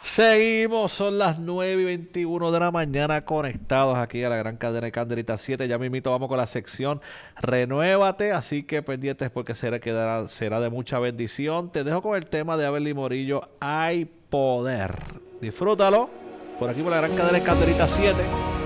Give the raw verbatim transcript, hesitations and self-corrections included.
Seguimos, son las nueve y veintiuno de la mañana conectados aquí a la gran cadena de Candelita siete. Ya mismito vamos con la sección Renuévate, así que pendientes porque será, quedará, será de mucha bendición. Te dejo con el tema de Aberly Morillo, Hay Poder. Disfrútalo por aquí por la gran cadena de Candelita siete.